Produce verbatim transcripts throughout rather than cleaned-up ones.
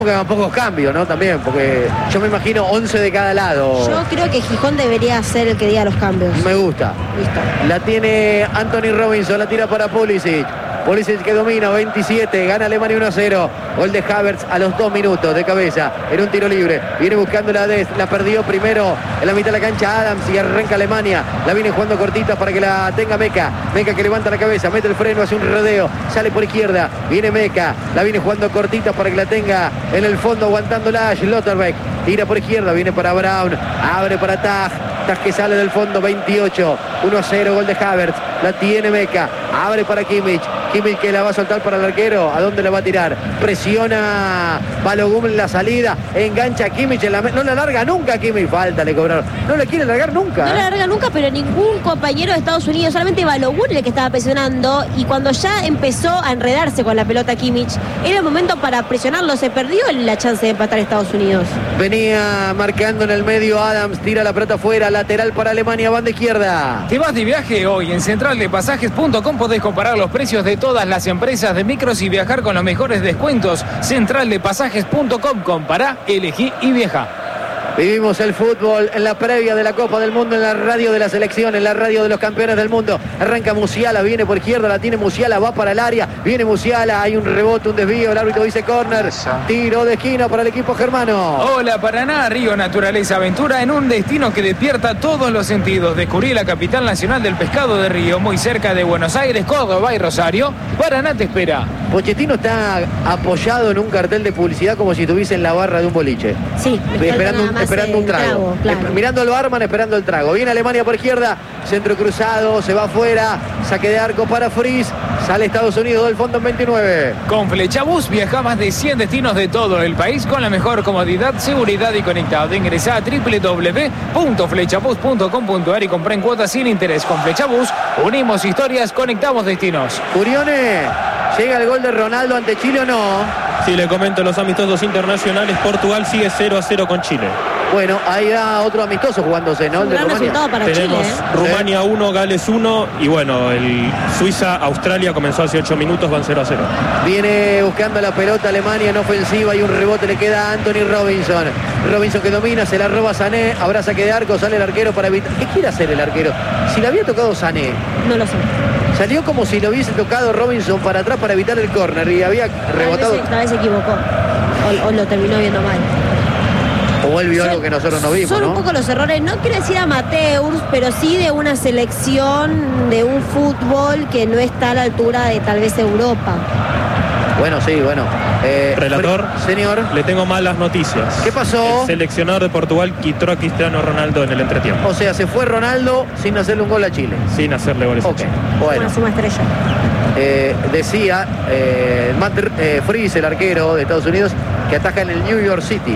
Que hagan pocos cambios, ¿no? También, porque yo me imagino once de cada lado. Yo creo que Gijón debería ser el que diga los cambios. Me gusta. Listo. La tiene Anthony Robinson, la tira para Pulisic. Pulisic que domina, veintisiete, gana Alemania uno a cero. Gol de Havertz a los dos minutos de cabeza. En un tiro libre. Viene buscando la Dest, la perdió primero en la mitad de la cancha Adams y arranca Alemania. La viene jugando cortitas para que la tenga Meca. Meca que levanta la cabeza, mete el freno, hace un rodeo. Sale por izquierda, viene Meca. La viene jugando cortitas para que la tenga en el fondo aguantándola Schlotterbeck. Tira por izquierda, viene para Brown. Abre para Taj. Taj que sale del fondo, veintiocho. uno a cero, gol de Havertz. La tiene Meca. Abre para Kimmich. Kimmich que la va a soltar para el arquero. ¿A dónde la va a tirar? Presiona Balogun en la salida. Engancha a Kimmich. En la... No la larga nunca Kimmich. Falta le cobraron. No la quiere largar nunca. No la larga nunca, pero ningún compañero de Estados Unidos. Solamente Balogun el que estaba presionando. Y cuando ya empezó a enredarse con la pelota Kimmich, era el momento para presionarlo. Se perdió la chance de empatar a Estados Unidos. Venía marcando en el medio Adams. Tira la pelota afuera. Lateral para Alemania. Banda izquierda. ¿Te vas de viaje hoy? En central de pasajes punto com podés comparar los precios de todas las empresas de micros y viajar con los mejores descuentos. central de pasajes punto com. Compará, elegí y viaja. Vivimos el fútbol en la previa de la Copa del Mundo, en la radio de la selección, en la radio de los campeones del mundo. Arranca Musiala, viene por izquierda, la tiene Musiala, va para el área, viene Musiala, hay un rebote, un desvío, el árbitro dice córner, tiro de esquina para el equipo germano. Hola Paraná, Río Naturaleza Aventura, en un destino que despierta todos los sentidos. Descubrí la capital nacional del pescado de Río, muy cerca de Buenos Aires, Córdoba y Rosario. Paraná te espera. Pochettino está apoyado en un cartel de publicidad como si estuviese en la barra de un boliche. Sí, esperando un, esperando un trago. trago claro. Mirando al barman, esperando el trago. Viene Alemania por izquierda, centro cruzado, se va afuera, saque de arco para Fries. Sale Estados Unidos del fondo en veintinueve. Con Flechabús viaja más de cien destinos de todo el país con la mejor comodidad, seguridad y conectado. Ingresa a doble u doble u doble u punto flechabús punto com punto a r y compra en cuotas sin interés. Con Flechabús unimos historias, conectamos destinos. Curione, ¿llega el gol de Ronaldo ante Chile o no? Sí, le comento los amistosos internacionales. Portugal sigue cero a cero con Chile. Bueno, ahí da otro amistoso jugándose, ¿no? Un gran resultado para Tenemos Chile, ¿eh? Rumania uno, Gales uno y bueno, el Suiza-Australia comenzó hace ocho minutos, van cero a cero. Viene buscando la pelota Alemania en ofensiva y un rebote le queda a Anthony Robinson. Robinson que domina, se la roba Sané, habrá saque de arco, sale el arquero para evitar. ¿Qué quiere hacer el arquero? Si le había tocado Sané. No lo sé. Salió como si lo hubiese tocado Robinson para atrás para evitar el córner y había rebotado. Tal vez, tal vez se equivocó o, o lo terminó viendo mal. O él vio son, algo que nosotros no vimos, Son ¿no? un poco los errores, no quiero decir amateurs, pero sí de una selección de un fútbol que no está a la altura de tal vez Europa. Bueno, sí, bueno. Eh, Relator, señor. Le tengo malas noticias. ¿Qué pasó? El seleccionador de Portugal quitó a Cristiano Ronaldo en el entretiempo. O sea, se fue Ronaldo sin hacerle un gol a Chile. Sin hacerle goles okay. a Chile. Bueno. Una suma estrella. Eh, decía eh, Matt eh, Fries, el arquero de Estados Unidos, que ataca en el New York City.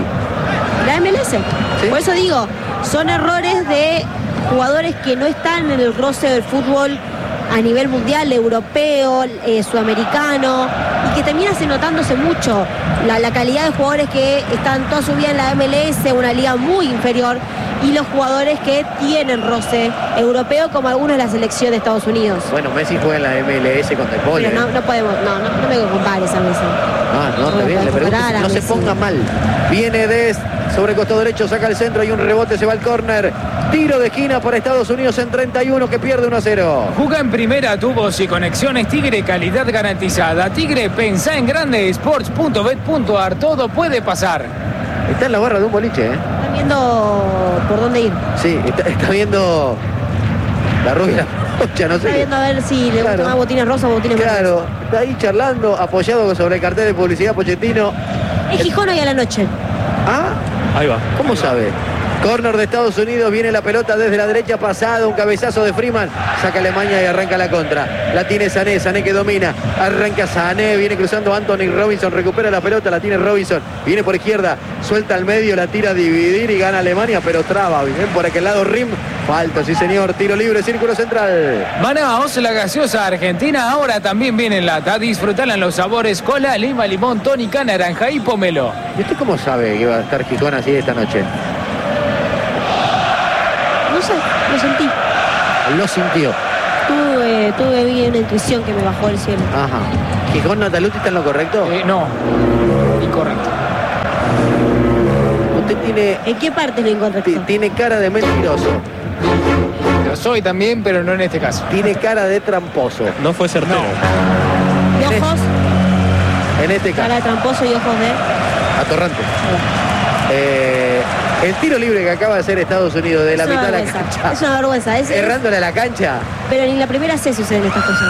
La M L S. ¿Sí? Por eso digo, son errores de jugadores que no están en el roce del fútbol a nivel mundial, europeo, eh, sudamericano, y que termina se notándose mucho la, la calidad de jugadores que están toda su vida en la M L S, una liga muy inferior, y los jugadores que tienen roce europeo, como algunos de la selección de Estados Unidos. Bueno, Messi juega en la M L S con Depol. Pero no, no podemos, no, no, no me compares a Messi. Ah, no, está bien, le pregunto, no se ponga mal. Viene Dest sobre el costado derecho, saca el centro y un rebote, se va al córner. Tiro de esquina para Estados Unidos en treinta y uno que pierde uno a cero. Juga en primera, tubos y conexiones Tigre, calidad garantizada. Tigre, pensá en grande, sports punto bet punto a r, todo puede pasar. Está en la barra de un boliche, ¿eh? Están viendo por dónde ir. Sí, está, está viendo la rubia. Ya no sé. Está viendo a ver si le claro. gustan más botines rosas o botines blancos. Claro, está ahí charlando, apoyado sobre el cartel de publicidad Pochettino. Es Gijón hoy a la noche. ¿Ah? Ahí va. ¿Cómo ahí sabe? Va. Córner de Estados Unidos, viene la pelota desde la derecha pasada, un cabezazo de Freeman, saca Alemania y arranca la contra. La tiene Sané, Sané que domina, arranca Sané, viene cruzando Anthony Robinson, recupera la pelota, la tiene Robinson, viene por izquierda, suelta al medio, la tira a dividir y gana Alemania, pero traba, bien por aquel lado Rim, falta, sí señor, tiro libre, círculo central. Manaos, la gaseosa argentina, ahora también viene en lata, disfrutala en los sabores cola, lima, limón, tónica, naranja y pomelo. ¿Y usted cómo sabe que va a estar Gijón así esta noche? No sé, lo sentí. Lo sintió. Tuve, tuve bien una intuición que me bajó del cielo. Ajá. ¿Gijón Nataluti está en lo correcto? Eh, no, incorrecto. tiene, ¿En qué parte es lo incorrecto? ti- tiene cara de mentiroso. Lo soy también, pero no en este caso. Tiene cara de tramposo. No fue certero. ¿Y ojos? En este Cara caso, de tramposo y ojos de... atorrante. Eh, el tiro libre que acaba de hacer Estados Unidos de la Es una mitad de la vergüenza. cancha. Es una vergüenza. Es, es- Errándole a la cancha. pero ni en la primera C suceden estas cosas.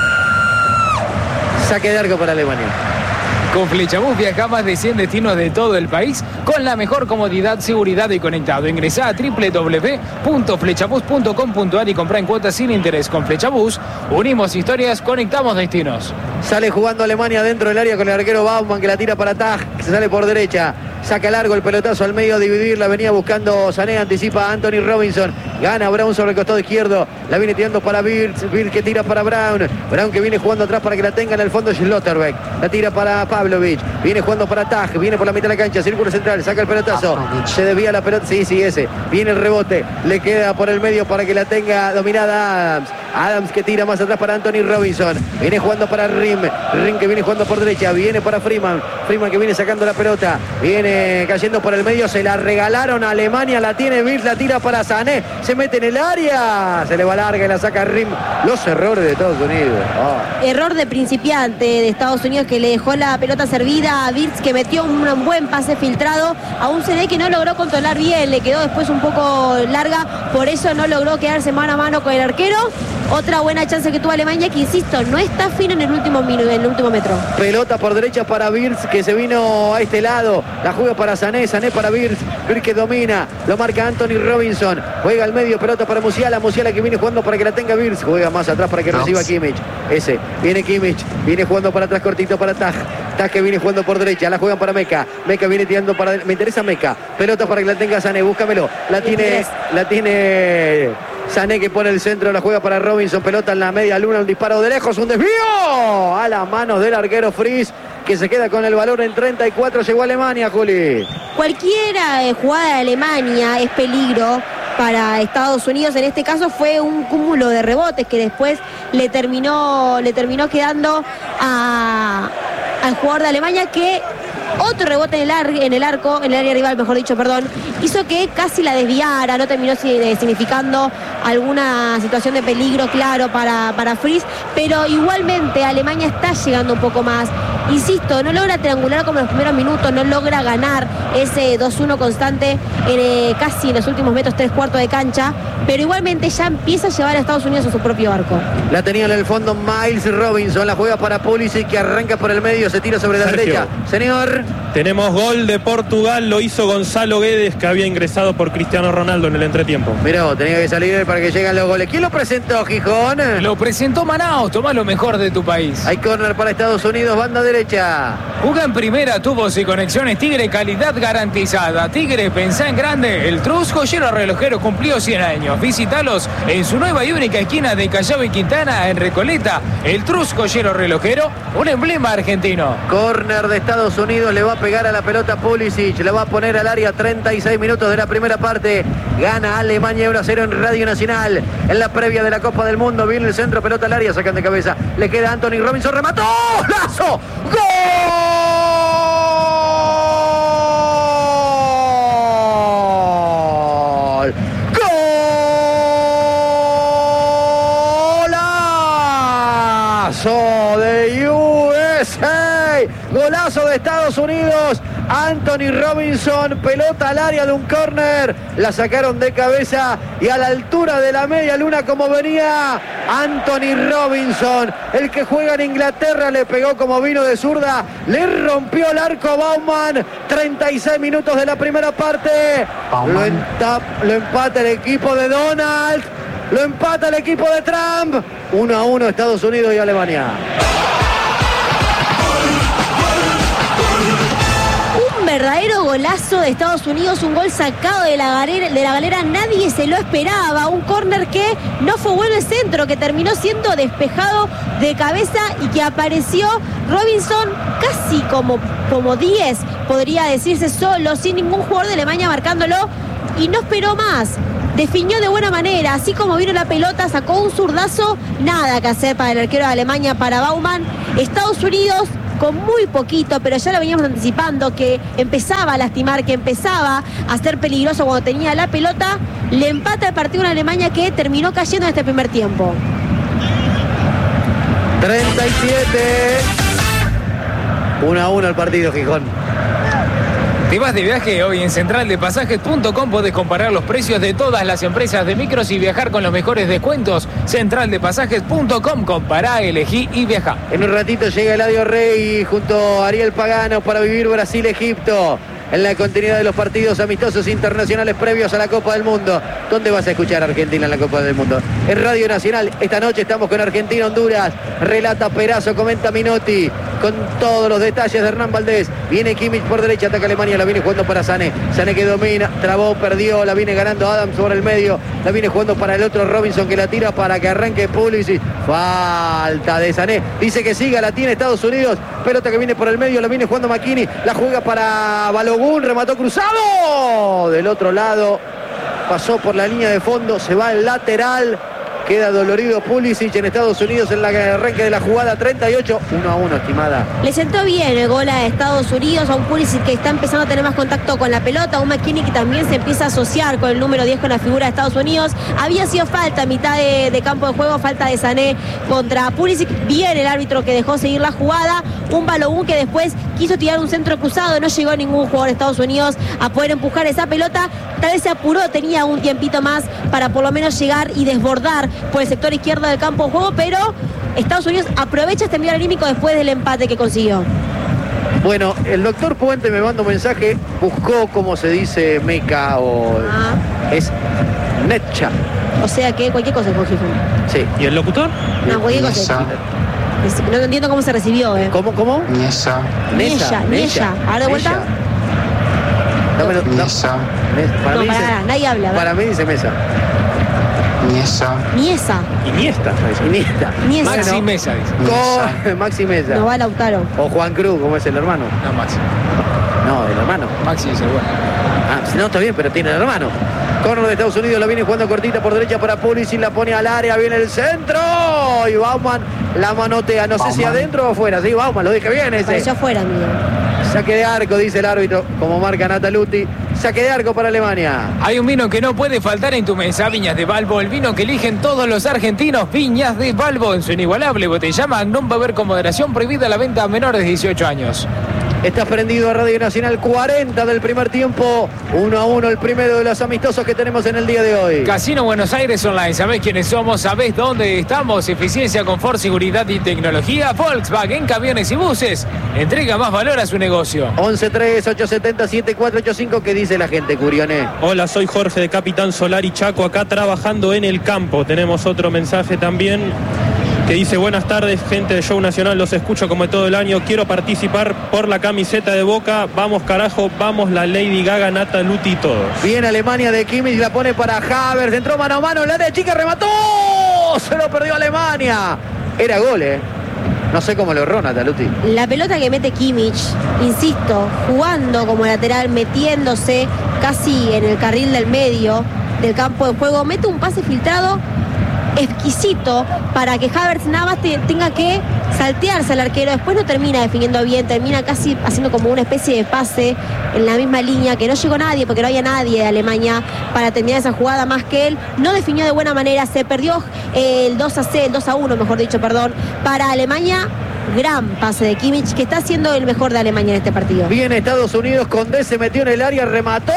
Saque de arco para Alemania. Con Flechabús viaja a más de cien destinos de todo el país con la mejor comodidad, seguridad y conectado. Ingresá a doble u doble u doble u punto flechabús punto com punto a r y comprá en cuotas sin interés. Con Flechabús unimos historias, conectamos destinos. Sale jugando Alemania dentro del área con el arquero Baumann que la tira para Taj, que se sale por derecha. Saca largo el pelotazo al medio a dividir. La venía buscando Sané, anticipa a Anthony Robinson. Gana Brown sobre el costado izquierdo. La viene tirando para Birz. Birz que tira para Brown. Brown que viene jugando atrás para que la tenga en el fondo Schlotterbeck. La tira para Pavlovic. Viene jugando para Taj. Viene por la mitad de la cancha. Círculo central. Saca el pelotazo. Se desvía la pelota. Sí, sí, ese. Viene el rebote. Le queda por el medio para que la tenga dominada Adams. Adams que tira más atrás para Anthony Robinson. Viene jugando para Rim. Rim que viene jugando por derecha. Viene para Freeman. Freeman que viene sacando la pelota. Viene cayendo por el medio. Se la regalaron a Alemania. La tiene Birz. La tira para Sané. Se mete en el área. Se le va larga y la saca Rim. Los errores de Estados Unidos. Oh. Error de principiante de Estados Unidos que le dejó la pelota servida a Birz, que metió un buen pase filtrado a un C D que no logró controlar bien, le quedó después un poco larga, por eso no logró quedarse mano a mano con el arquero. Otra buena chance que tuvo Alemania, que insisto, no está fino en el último minuto, en el último metro. Pelota por derecha para Birz, que se vino a este lado. La juega para Sané, Sané para Birz. Birz que domina, lo marca Anthony Robinson. Juega al medio, pelota para Musiala. Musiala que viene jugando para que la tenga Birz. Juega más atrás para que reciba Kimmich. Ese, viene Kimmich, viene jugando para atrás cortito para Taj. Taj que viene jugando por derecha, la juegan para Meca. Meca viene tirando para... Me interesa Meca. Pelota para que la tenga Sané, búscamelo. La tiene... La tiene... Sané que pone el centro, la juega para Robinson, pelota en la media luna, un disparo de lejos, un desvío a las manos del arquero Fries, que se queda con el valor en treinta y cuatro. Llegó Alemania, Juli. Cualquiera eh, jugada de Alemania es peligro para Estados Unidos. En este caso fue un cúmulo de rebotes que después le terminó, le terminó quedando a, al jugador de Alemania, que otro rebote en el, ar, en el arco, en el área rival, mejor dicho, perdón, hizo que casi la desviara, no terminó significando alguna situación de peligro claro para, para Fries, pero igualmente Alemania está llegando un poco más. Insisto, no logra triangular como en los primeros minutos, no logra ganar ese dos uno constante en, eh, casi en los últimos metros, tres cuartos de cancha, pero igualmente ya empieza a llevar a Estados Unidos a su propio arco. La tenía en el fondo Miles Robinson, la juega para Pulisic, que arranca por el medio, se tira sobre la Sergio. derecha. Señor. Tenemos gol de Portugal, lo hizo Gonzalo Guedes, que había ingresado por Cristiano Ronaldo en el entretiempo. Mirá, tenía que salir para que lleguen los goles. ¿Quién lo presentó, Gijón? Lo presentó Manaos, tomá lo mejor de tu país. Hay córner para Estados Unidos, banda derecha. Juega en primera, tubos y conexiones Tigre, calidad garantizada. Tigre, pensá en grande. El Trus Joyero Relojero cumplió cien años. Visítalos en su nueva y única esquina de Callao y Quintana, en Recoleta. El Trus Joyero Relojero, un emblema argentino. Córner de Estados Unidos, le va a pegar a la pelota Pulisic, le va a poner al área. Treinta y seis minutos de la primera parte. Gana Alemania uno a cero en Radio Nacional. En la previa de la Copa del Mundo, viene el centro, pelota al área, sacan de cabeza. Le queda Anthony Robinson, remató. ¡Lazo! ¡Gol! ¡Golazo de U S A! ¡Golazo de Estados Unidos! Anthony Robinson, pelota al área de un córner, la sacaron de cabeza y a la altura de la media luna como venía Anthony Robinson, el que juega en Inglaterra, le pegó como vino de zurda, le rompió el arco a Baumann. Treinta y seis minutos de la primera parte, lo, entap, lo empata el equipo de Donald, lo empata el equipo de Trump. Uno a uno Estados Unidos y Alemania. Verdadero golazo de Estados Unidos, un gol sacado de la galera, de la galera, nadie se lo esperaba, un córner que no fue bueno el centro, que terminó siendo despejado de cabeza y que apareció Robinson casi como, como diez, podría decirse, solo, sin ningún jugador de Alemania marcándolo, y no esperó más. Definió de buena manera, así como vino la pelota, sacó un zurdazo, nada que hacer para el arquero de Alemania, para Baumann. Estados Unidos con muy poquito, pero ya lo veníamos anticipando, que empezaba a lastimar, que empezaba a ser peligroso cuando tenía la pelota. Le empata el partido en Alemania, que terminó cayendo en este primer tiempo. treinta y siete. uno a uno el partido, Gijón. ¿Te vas de viaje? Hoy en central de pasajes punto com podés comparar los precios de todas las empresas de micros y viajar con los mejores descuentos. central de pasajes punto com, compará, elegí y viajá. En un ratito llega Eladio Rey junto a Ariel Pagano para vivir Brasil-Egipto en la continuidad de los partidos amistosos internacionales previos a la Copa del Mundo. ¿Dónde vas a escuchar a Argentina en la Copa del Mundo? En Radio Nacional. Esta noche estamos con Argentina-Honduras. Relata Perazo, comenta Minotti, con todos los detalles de Hernán Valdés. Viene Kimmich por derecha, ataca Alemania, la viene jugando para Sané. Sané que domina, trabó, perdió, la viene ganando Adams sobre el medio. La viene jugando para el otro Robinson, que la tira para que arranque Pulisic. Falta de Sané. Dice que siga, la tiene Estados Unidos. Pelota que viene por el medio, la viene jugando McKinney. La juega para Balogun, remató cruzado. Del otro lado, pasó por la línea de fondo, se va al lateral. Queda dolorido Pulisic en Estados Unidos en el arranque de la jugada. Treinta y ocho, uno a uno, estimada. Le sentó bien el gol a Estados Unidos, a un Pulisic que está empezando a tener más contacto con la pelota, a un McKinney que también se empieza a asociar con el número diez, con la figura de Estados Unidos. Había sido falta a mitad de, de campo de juego, falta de Sané contra Pulisic. Bien el árbitro que dejó seguir la jugada. Un Balogun que después quiso tirar un centro cruzado, no llegó ningún jugador de Estados Unidos a poder empujar esa pelota. Tal vez se apuró, tenía un tiempito más para por lo menos llegar y desbordar por el sector izquierdo del campo de juego, pero Estados Unidos aprovecha este envío anímico después del empate que consiguió. Bueno, el doctor Puente me manda un mensaje, buscó como se dice meca o Ah. es netcha. O sea que cualquier cosa es Gijón. Sí. ¿Y el locutor? No, cualquier cosa. Nesa, Es- No entiendo cómo se recibió, ¿eh? ¿Cómo, cómo? Niesa, Niella, Niella. ¿Ahora de vuelta? Dámelo, dá- Niesa, Mes- para No, mí para dice, nada, nadie habla. para mí dice Mesa. Niesa, Niesa, Iniesta. Iniesta. Niesa. Maxi Mesa, dice. Con Maxi Mesa. No va Lautaro. O Juan Cruz, como es el hermano. No, Maxi. No, el hermano. Maxi dice, bueno. Ah, no, está bien, pero tiene el hermano. Corner de Estados Unidos, la viene jugando cortita por derecha para Pulisic, la pone al área, viene el centro. Y Bauman la manotea, no sé si Bauman. adentro o afuera. Sí, Bauman, lo dije bien ese. Pareció afuera, amigo. Saque de arco, dice el árbitro, como marca Nataluti. Saque de arco para Alemania. Hay un vino que no puede faltar en tu mesa, Viñas de Balbo, el vino que eligen todos los argentinos. Viñas de Balbo, en su inigualable botella Magnum, beber con moderación, prohibida la venta a menores de dieciocho años. Está prendido a Radio Nacional, cuarenta del primer tiempo, uno a uno el primero de los amistosos que tenemos en el día de hoy. Casino Buenos Aires Online, ¿sabés quiénes somos? ¿Sabés dónde estamos? Eficiencia, confort, seguridad y tecnología. Volkswagen, camiones y buses. Entrega más valor a su negocio. once tres, ocho siete cero, siete cuatro ocho cinco, ¿qué dice la gente, Curioné? Hola, soy Jorge de Capitán Solar y Chaco, acá trabajando en el campo. Tenemos otro mensaje también que dice: buenas tardes, gente de Show Nacional, los escucho como todo el año, quiero participar por la camiseta de Boca, vamos carajo, vamos la Lady Gaga, Nataluti y todos. Bien Alemania de Kimmich, la pone para Havertz, entró mano a mano, la de chica remató, se lo perdió Alemania. Era gol, eh. No sé cómo lo erró Nataluti. La pelota que mete Kimmich, insisto, jugando como lateral, metiéndose casi en el carril del medio del campo de juego, mete un pase filtrado exquisito para que Havertz nada más te, tenga que saltearse al arquero. Después no termina definiendo bien, termina casi haciendo como una especie de pase en la misma línea, que no llegó nadie, porque no había nadie de Alemania para terminar esa jugada más que él. No definió de buena manera, se perdió eh, el dos a cero, el dos a uno, mejor dicho, perdón, para Alemania. Gran pase de Kimmich, que está siendo el mejor de Alemania en este partido. Bien Estados Unidos, Condé se metió en el área, remató,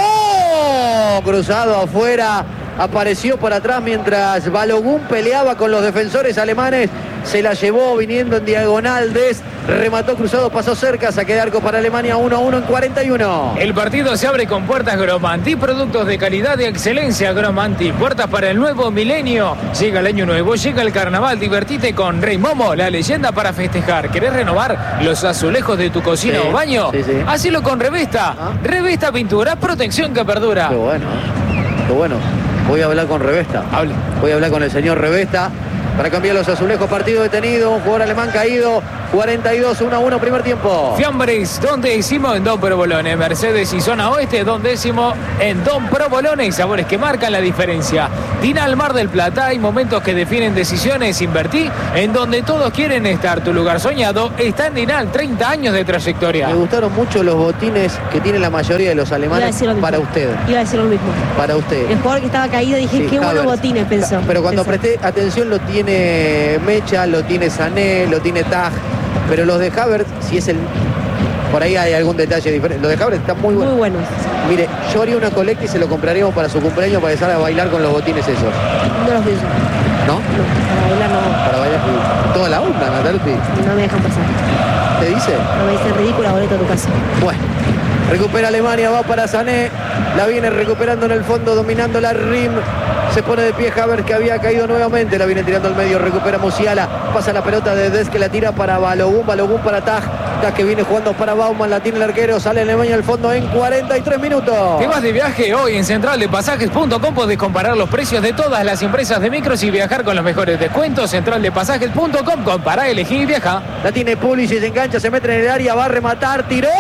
cruzado afuera, apareció por atrás mientras Balogun peleaba con los defensores alemanes, se la llevó viniendo en diagonal, Des remató cruzado, pasó cerca, saque de arco para Alemania, uno a uno en cuarenta y uno. El partido se abre con puertas Gromanti, productos de calidad y excelencia Gromanti, puertas para el nuevo milenio. Llega el año nuevo, llega el carnaval, divertite con Rey Momo, la leyenda para festejar. ¿Querés renovar los azulejos de tu cocina Sí, o baño? sí, sí. Hacelo con Revesta. Ah. Revesta Pintura, protección que perdura. Qué bueno, ¿eh? Qué bueno. Voy a hablar con Revesta. Hable. Voy a hablar con el señor Revesta para cambiar los azulejos. Partido detenido, un jugador alemán caído. cuarenta y dos, uno a uno, primer tiempo. Fiambres, don décimo en Don Provolone. Mercedes y Zona Oeste, don décimo en Don Provolone. Y sabores que marcan la diferencia. Dinal Mar del Plata, hay momentos que definen decisiones. Invertí en donde todos quieren estar. Tu lugar soñado está en Dinal, treinta años de trayectoria. Me gustaron mucho los botines que tienen la mayoría de los alemanes para usted. Iba a decir lo mismo. Para usted. El jugador que estaba caído, dije, Sí, qué buenos Havertz. botines, pensó. Pero cuando pensó. presté atención, lo tiene Mecha, lo tiene Sané, lo tiene Taj. Pero los de Havertz, si es el... Por ahí hay algún detalle diferente. Los de Havertz están muy buenos. Muy buenos. Mire, yo haría una colecta y se lo compraríamos para su cumpleaños para empezar a bailar con los botines esos. No los pienso. ¿No? No, para bailar no. Para bailar. Toda la onda, Nataluti. No me dejan pasar. ¿Te dice? No me dicen ridícula, boleto a tu casa. Bueno. Recupera Alemania, va para Sané. La viene recuperando en el fondo, dominando la Rim. Se pone de pie Havertz, que había caído nuevamente. La viene tirando al medio, recupera Musiala. Pasa la pelota de Des, que la tira para Balogun. Balogun para Taj. Taj que viene jugando para Baumann. La tiene el arquero. Sale Alemania al fondo en cuarenta y tres minutos. ¿Te vas de viaje? Hoy en central de pasajes punto com podés comparar los precios de todas las empresas de micros y viajar con los mejores descuentos. central de pasajes punto com, compará, elegí y viaja. La tiene Pulisic, se engancha, se mete en el área, va a rematar, tiró.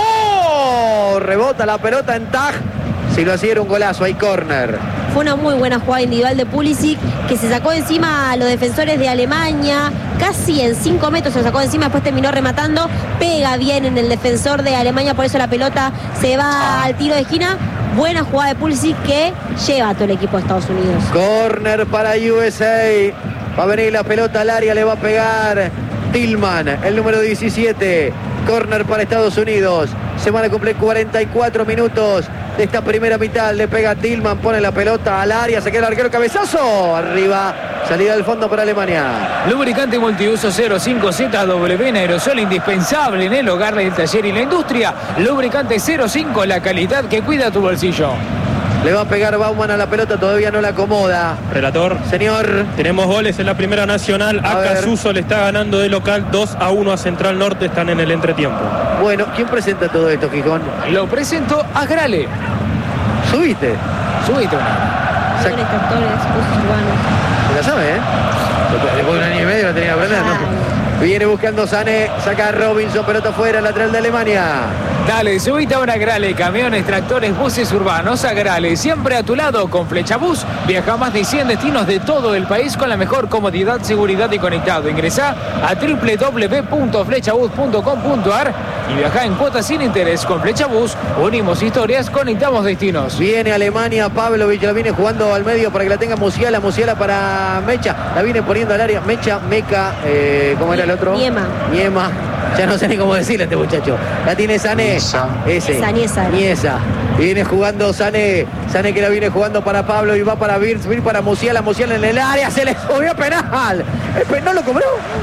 Rebota la pelota en Taj. Si lo hacía era un golazo, hay córner. Fue una muy buena jugada individual de Pulisic, que se sacó encima a los defensores de Alemania, casi en cinco metros se sacó encima, después terminó rematando, pega bien en el defensor de Alemania, por eso la pelota se va al tiro de esquina. Buena jugada de Pulisic que lleva a todo el equipo de Estados Unidos. Corner para U S A. Va a venir la pelota al área, le va a pegar Tillman, el número diecisiete. Corner para Estados Unidos. Se van a cumplir cuarenta y cuatro minutos de esta primera mitad. Le pega Tillman, pone la pelota al área, se queda el arquero, cabezazo. Arriba, salida del fondo para Alemania. Lubricante multiuso cero cinco Z W en aerosol, indispensable en el hogar, el taller y la industria. Lubricante cero cinco, la calidad que cuida tu bolsillo. Le va a pegar Baumann a la pelota, todavía no la acomoda. Relator. Señor. Tenemos goles en la Primera Nacional. A Acasuso le está ganando de local dos a uno a Central Norte. Están en el entretiempo. Bueno, ¿quién presenta todo esto, Gijón? Lo presento a Grale. Subiste. Subite una. Sac- Buenos tractores, usos urbanos. Se la sabe, ¿eh? Después de un año y medio la tenía que aprender, ¿no? Viene buscando Sané, saca a Robinson, pelota afuera, lateral de Alemania. Dale, subite a una Grale, camiones, tractores, buses urbanos a Grale, siempre a tu lado con Flechabús. Viaja a más de cien destinos de todo el país con la mejor comodidad, seguridad y conectado. Ingresá a doble u doble u doble u punto flechabús punto com punto a r y viaja en cuotas sin interés con Flechabús. Unimos historias, conectamos destinos. Viene Alemania, Pavlovic la viene jugando al medio para que la tenga Musiala, Musiala para Mecha, la viene poniendo al área, Mecha, Meca, eh, ¿cómo era el otro? Niema. Niema, ya no sé ni cómo decirle a este muchacho. La tiene Sané. Niesa. Ese. Niesa, Niesa. Niesa. Viene jugando Sané, Sané que la viene jugando para Pablo y va para Virz, Virz para Musiala, Musiala en el área, se le subió penal. El penal no lo cobró,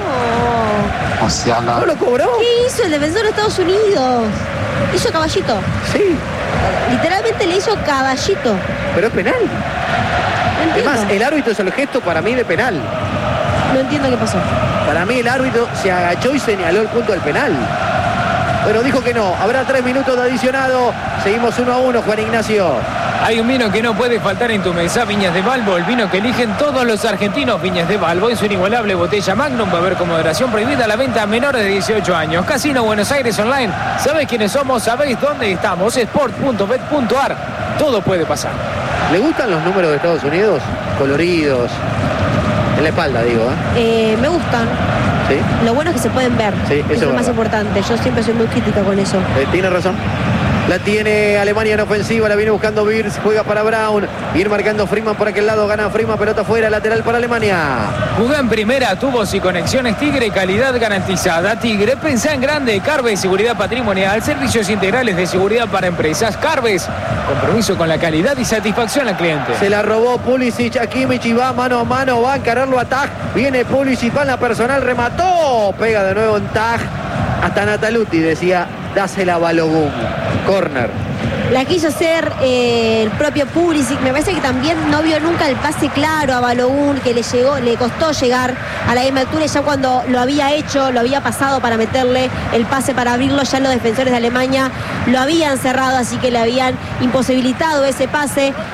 Oh, Musiala. no lo cobró. ¿qué hizo el defensor de Estados Unidos? Hizo caballito. Sí, Literalmente le hizo caballito. pero es penal. No entiendo. Además, el árbitro hizo el gesto para mí de penal. No entiendo qué pasó. Para mí el árbitro se agachó y señaló el punto del penal. Bueno, dijo que no. Habrá tres minutos de adicionado. Seguimos uno a uno, Juan Ignacio. Hay un vino que no puede faltar en tu mesa, Viñas de Balbo, el vino que eligen todos los argentinos. Viñas de Balbo en su inigualable botella Magnum, va a haber con moderación prohibida la venta a menores de dieciocho años. Casino Buenos Aires Online, ¿sabés quiénes somos? ¿Sabéis dónde estamos? sport punto bet punto a r, todo puede pasar. ¿Le gustan los números de Estados Unidos? Coloridos. En la espalda, digo, ¿eh? Eh, me gustan. ¿Sí? Lo bueno es que se pueden ver. Sí, eso es lo es más verdad. importante. Yo siempre soy muy crítica con eso. Eh, tiene razón. La tiene Alemania en ofensiva, la viene buscando Wirtz, juega para Brown, viene marcando Freeman por aquel lado, gana Freeman, pelota afuera, lateral para Alemania. Jugá en primera, tubos y conexiones Tigre, calidad garantizada. Tigre, pensá en grande. Carves, seguridad patrimonial, servicios integrales de seguridad para empresas. Carves, compromiso con la calidad y satisfacción al cliente. Se la robó Pulisic a Kimmich y va mano a mano, va a encararlo a Taj. Viene Pulisic, va en la personal, remató, pega de nuevo en Taj. Hasta Nataluti decía, dásela a Balogun. Corner. La quiso hacer eh, el propio Pulisic. Me parece que también no vio nunca el pase claro a Balogun, que le llegó, le costó llegar a la misma altura. Y ya cuando lo había hecho, lo había pasado para meterle el pase para abrirlo, ya los defensores de Alemania lo habían cerrado, así que le habían imposibilitado ese pase.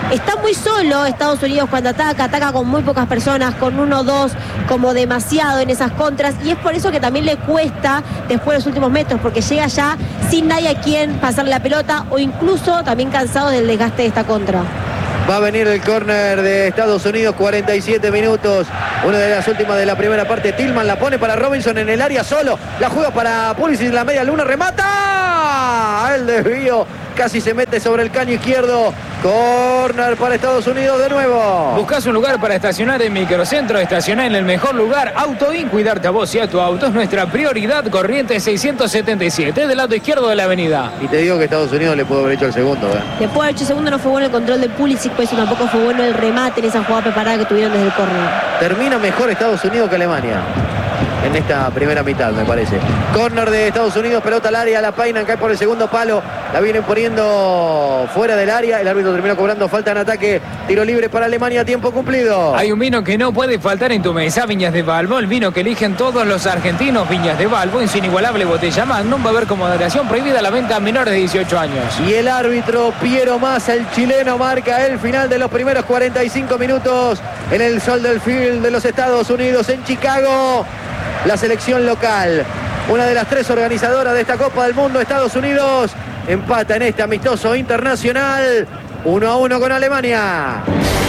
Está muy solo Estados Unidos cuando ataca, ataca con muy pocas personas, con uno o dos como demasiado en esas contras, y es por eso que también le cuesta después de los últimos metros, porque llega ya sin nadie a quien pasarle la pelota, o incluso también cansado del desgaste de esta contra. Va a venir el córner de Estados Unidos, cuarenta y siete minutos. Una de las últimas de la primera parte. Tillman la pone para Robinson en el área solo. La juega para Pulisic en la media luna. ¡Remata! El desvío. Casi se mete sobre el caño izquierdo. Córner para Estados Unidos de nuevo. Buscás un lugar para estacionar en Microcentro. Estacionar en el mejor lugar. Autoin, cuidarte a vos y a tu auto es nuestra prioridad. Corrientes seiscientos setenta y siete, del lado izquierdo de la avenida. Y te digo que Estados Unidos le pudo haber hecho el segundo. ¿eh? Le pudo haber hecho el segundo, no fue bueno el control de Pulisic, pues tampoco fue bueno el remate en esa jugada preparada que tuvieron desde el córner. Termina mejor Estados Unidos que Alemania en esta primera mitad, me parece. Córner de Estados Unidos, pelota al área, la peinan, cae por el segundo palo, la vienen poniendo fuera del área, el árbitro terminó cobrando falta en ataque, tiro libre para Alemania, tiempo cumplido. Hay un vino que no puede faltar en tu mesa, Viñas de Balbo, el vino que eligen todos los argentinos. Viñas de Balbo, en su inigualable botella Magnum, va a haber con moderación, prohibida la venta a menores de dieciocho años. Y el árbitro Piero Massa, el chileno, marca el final de los primeros cuarenta y cinco minutos en el Soldier Field de los Estados Unidos, en Chicago. La selección local, una de las tres organizadoras de esta Copa del Mundo, Estados Unidos, empata en este amistoso internacional uno a uno con Alemania.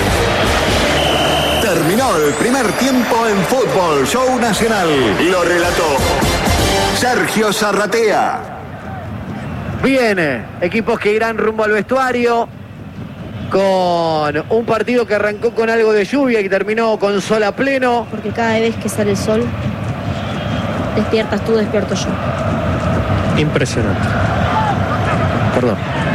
Terminó el primer tiempo en Fútbol Show Nacional. Lo relató Sergio Zarratea. Bien, equipos que irán rumbo al vestuario con un partido que arrancó con algo de lluvia y que terminó con sol a pleno. Porque cada vez que sale el sol, despiertas tú, despierto yo. Impresionante. Perdón.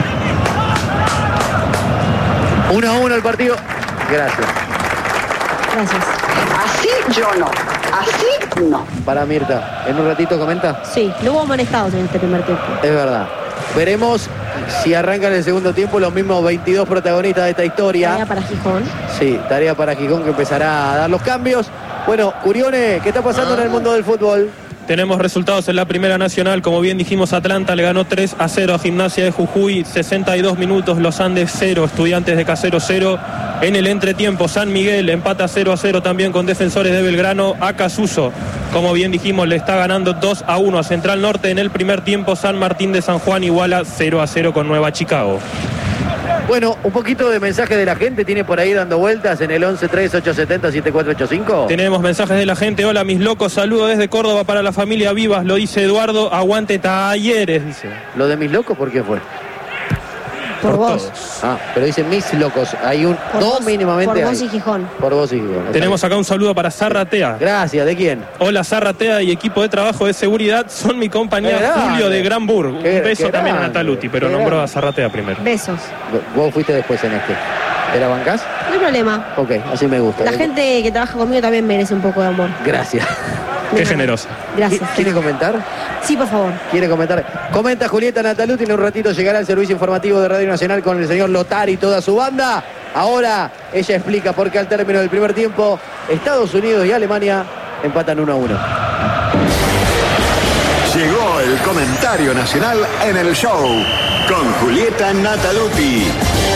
uno a uno el partido. Gracias. Gracias. Así yo no. Así no. Para Mirta, en un ratito comenta. Sí, no hubo amonestados en este primer tiempo. Es verdad. Veremos si arrancan el segundo tiempo los mismos veintidós protagonistas de esta historia. Tarea para Gijón. Sí, tarea para Gijón, que empezará a dar los cambios. Bueno, Curione, ¿qué está pasando en el mundo del fútbol? Tenemos resultados en la Primera Nacional. Como bien dijimos, Atlanta le ganó tres a cero a Gimnasia de Jujuy. sesenta y dos minutos, Los Andes cero, Estudiantes de Casero cero. En el entretiempo, San Miguel empata cero a cero también con Defensores de Belgrano. Acasuso, como bien dijimos, le está ganando dos a uno a Central Norte. En el primer tiempo, San Martín de San Juan iguala cero a cero con Nueva Chicago. Bueno, un poquito de mensaje de la gente tiene por ahí dando vueltas en el once tres ocho siete cero siete cuatro ocho cinco. Tenemos mensajes de la gente. Hola, mis locos, saludo desde Córdoba para la familia Vivas, lo dice Eduardo. Aguante Talleres, dice. ¿Lo de mis locos por qué fue? Por, por vos. Todos. Ah, pero dice mis locos. Hay un... Por no vos, mínimamente Por vos hay. y Gijón. Por vos y Gijón. Tenemos acá un saludo para Zarratea. Gracias, ¿de quién? Hola, Zarratea y equipo de trabajo de seguridad son mi compañía Qué grande. Julio de Granburg. Un Qué- beso qué también a grande. Nataluti, pero Qué nombró grande. a Zarratea primero. Besos. Vos fuiste después en este. ¿Te la bancás? No hay problema. Ok, así me gusta. La gente que trabaja conmigo también merece un poco de amor. Gracias. Qué generosa. Gracias. ¿Quiere comentar? Sí, por favor. ¿Quiere comentar? Comenta Julieta Nataluti. En un ratito llegará el servicio informativo de Radio Nacional con el señor Lotar y toda su banda. Ahora ella explica por qué al término del primer tiempo Estados Unidos y Alemania empatan uno a uno. Llegó el comentario nacional en el show con Julieta Nataluti.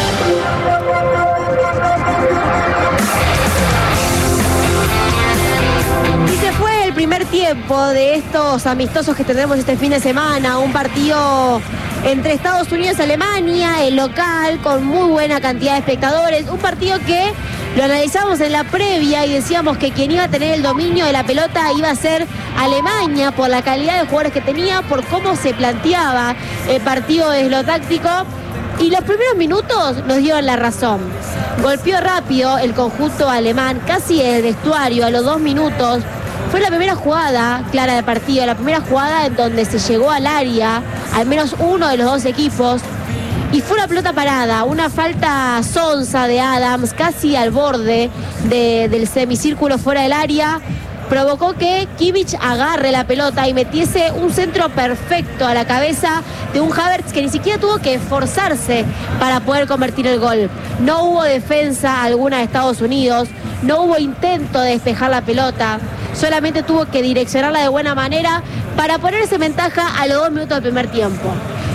Y se fue el primer tiempo de estos amistosos que tendremos este fin de semana. Un partido entre Estados Unidos y Alemania, el local, con muy buena cantidad de espectadores. Un partido que lo analizamos en la previa y decíamos que quien iba a tener el dominio de la pelota iba a ser Alemania por la calidad de jugadores que tenía, por cómo se planteaba el partido desde lo táctico. Y los primeros minutos nos dieron la razón. Golpeó rápido el conjunto alemán, casi en el vestuario, a los dos minutos. Fue la primera jugada clara del partido, la primera jugada en donde se llegó al área, al menos uno de los dos equipos. Y fue una pelota parada, una falta sonsa de Adams, casi al borde de, del semicírculo fuera del área. Provocó que Kimmich agarre la pelota y metiese un centro perfecto a la cabeza de un Havertz que ni siquiera tuvo que esforzarse para poder convertir el gol. No hubo defensa alguna de Estados Unidos, no hubo intento de despejar la pelota, solamente tuvo que direccionarla de buena manera para ponerse en ventaja a los dos minutos del primer tiempo.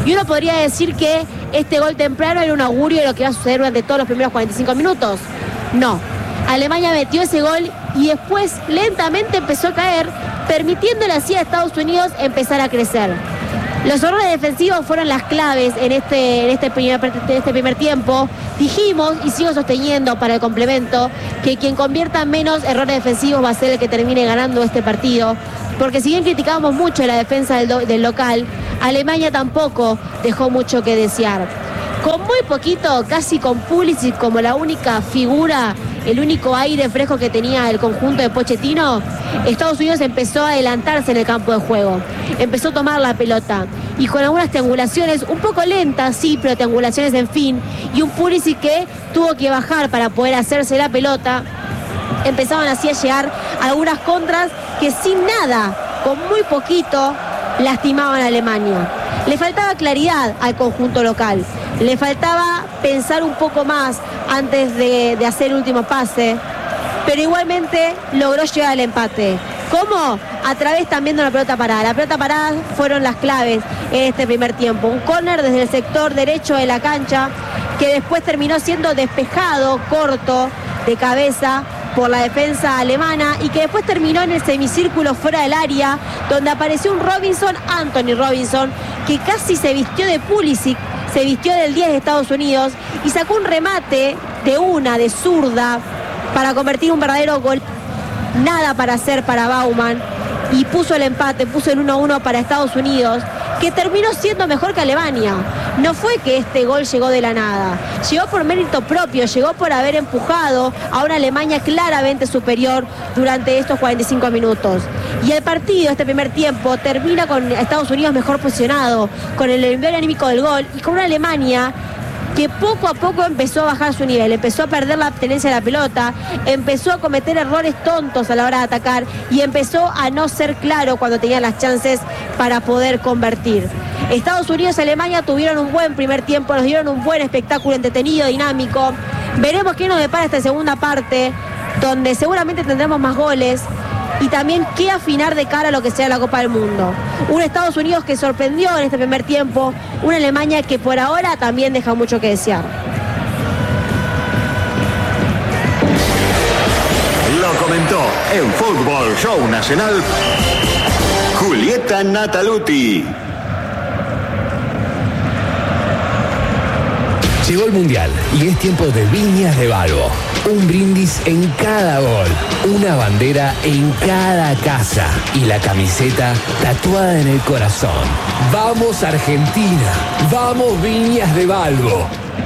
Y uno podría decir que este gol temprano era un augurio de lo que iba a suceder durante todos los primeros cuarenta y cinco minutos. No. Alemania metió ese gol y después lentamente empezó a caer, permitiéndole así a Estados Unidos empezar a crecer. Los errores defensivos fueron las claves en este, en este, primer, en este primer tiempo. Dijimos, y sigo sosteniendo para el complemento, que quien convierta menos errores defensivos va a ser el que termine ganando este partido. Porque si bien criticábamos mucho la defensa del, do, del local, Alemania tampoco dejó mucho que desear. Con muy poquito, casi con Pulisic como la única figura, el único aire fresco que tenía el conjunto de Pochettino, Estados Unidos empezó a adelantarse en el campo de juego. Empezó a tomar la pelota. Y con algunas triangulaciones, un poco lentas, sí, pero triangulaciones en fin. Y un Pulisic que tuvo que bajar para poder hacerse la pelota. Empezaban así a llegar algunas contras que sin nada, con muy poquito, lastimaban a Alemania. Le faltaba claridad al conjunto local. Le faltaba pensar un poco más antes de, de hacer el último pase, pero igualmente logró llegar al empate. ¿Cómo? A través también de una pelota parada. La pelota parada fueron las claves en este primer tiempo. Un córner desde el sector derecho de la cancha que después terminó siendo despejado, corto, de cabeza por la defensa alemana y que después terminó en el semicírculo fuera del área donde apareció un Robinson, Anthony Robinson, que casi se vistió de Pulisic, se vistió del diez de Estados Unidos y sacó un remate de una, de zurda, para convertir un verdadero gol. Nada para hacer para Baumann y puso el empate, puso el uno a uno para Estados Unidos, que terminó siendo mejor que Alemania. No fue que este gol llegó de la nada, llegó por mérito propio, llegó por haber empujado a una Alemania claramente superior durante estos cuarenta y cinco minutos. Y el partido, este primer tiempo, termina con Estados Unidos mejor posicionado, con el envío anímico del gol y con una Alemania que poco a poco empezó a bajar su nivel, empezó a perder la tenencia de la pelota, empezó a cometer errores tontos a la hora de atacar y empezó a no ser claro cuando tenía las chances para poder convertir. Estados Unidos y Alemania tuvieron un buen primer tiempo, nos dieron un buen espectáculo entretenido, dinámico. Veremos qué nos depara esta segunda parte, donde seguramente tendremos más goles y también qué afinar de cara a lo que sea la Copa del Mundo. Un Estados Unidos que sorprendió en este primer tiempo, una Alemania que por ahora también deja mucho que desear. Lo comentó en Fútbol Show Nacional Julieta Nataluti. Llegó el Mundial y es tiempo de Viñas de Balbo. Un brindis en cada gol, una bandera en cada casa y la camiseta tatuada en el corazón. ¡Vamos Argentina! ¡Vamos Viñas de Balbo!